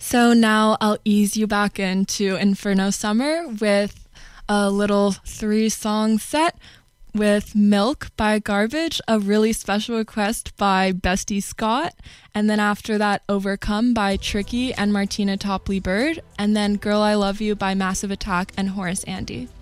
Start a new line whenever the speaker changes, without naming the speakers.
So now I'll ease you back into Inferno Summer with a little 3-song set with Milk by Garbage, a really special request by Bestie Scott, and then after that Overcome by Tricky and Martina Topley Bird, and then Girl I Love You by Massive Attack and Horace Andy.